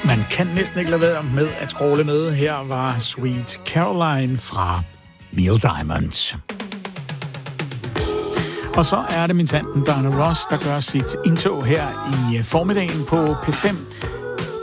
Man kan næsten ikke lade være med at scrolle med. Her var Sweet Caroline fra Neil Diamond. Og så er det min tante Diana Ross, der gør sit indtog her i formiddagen på P5.